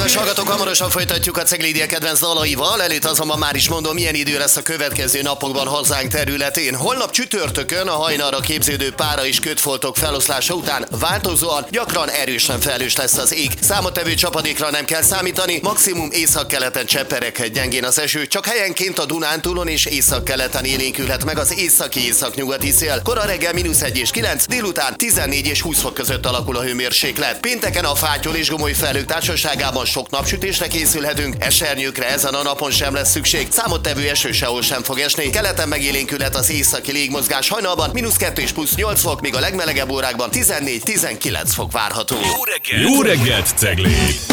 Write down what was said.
Kedves hallgatók, hamarosan folytatjuk a Ceglédia kedvenc dalaival, előtt azonban már is mondom, milyen idő lesz a következő napokban hazánk területén. Holnap csütörtökön a hajnalra képződő pára és kötfoltok feloszlása után változóan, gyakran erősen felhős lesz az ég. Számottevő csapadékra nem kell számítani, maximum északkeleten csepereghet gyengén az eső, csak helyenként a Dunántúlon és északkeleten élénkülhet meg az északi-északnyugati szél. Kora reggel -1 és 9, délután 14 és 20 fok között alakul a hőmérséklet. Pénteken a fátyol és gomoly felhők társaságában sok napsütésre készülhetünk, esernyőkre ezen a napon sem lesz szükség, számottevő eső sehol sem fog esni, keleten megélénkülhet az északi légmozgás, hajnalban -2 és +8 fok, míg a legmelegebb órákban 14-19 fok várható. Jó reggelt, Cegléd!